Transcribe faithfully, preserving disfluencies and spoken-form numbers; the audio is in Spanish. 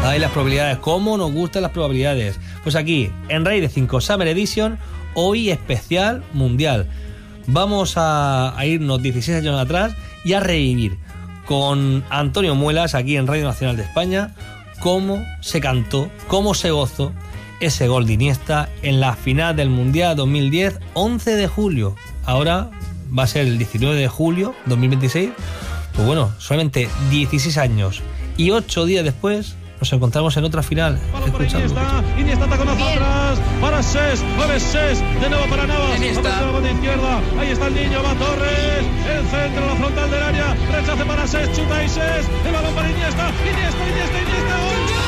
Ay, las probabilidades, cómo nos gustan las probabilidades. Pues aquí, en Rey de cinco Summer Edition, hoy especial mundial. Vamos a, a irnos dieciséis años atrás y a revivir con Antonio Muelas, aquí en Radio Nacional de España, cómo se cantó, cómo se gozó ese gol de Iniesta en la final del Mundial dos mil diez, once de julio. Ahora va a ser el diecinueve de julio dos mil veintiséis. Pues bueno, solamente dieciséis años y ocho días después nos encontramos en otra final. Iniesta, Iniesta taconazo atrás para Sés, nueve Sés, de nuevo para Navas, apertura de izquierda, ahí está el niño, va Torres, el centro, la frontal del área, rechace para Sés, chuta y Sés, el balón para Iniesta, Iniesta, Iniesta, Iniesta, gol.